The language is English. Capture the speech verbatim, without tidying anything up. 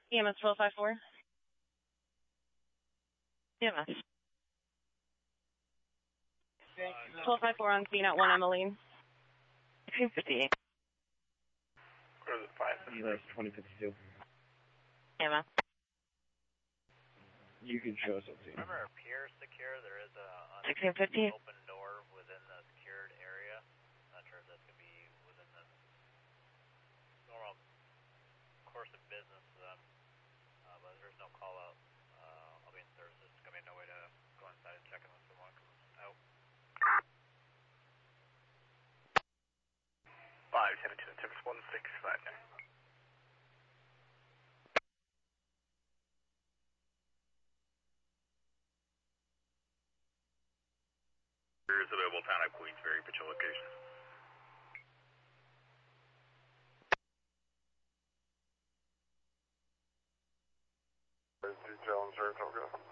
E M S twelve five four. E M S. twelve five four on scene at one Emmeline. sixteen fifty-eight. Where's it five? That's twenty fifty-two. E M S. You can show us up to you. Remember our pier secure? There is a sixteen fifty. open door within the secured area. Not sure if that's going to be within the normal course of business for them. Uh, but there's no call out. Uh, I'll be in service. There's going to be no way to go inside and check in when someone comes out. five ten two six one six five nine. There is available town at Queensberry, Patrol location. Detail and search, okay.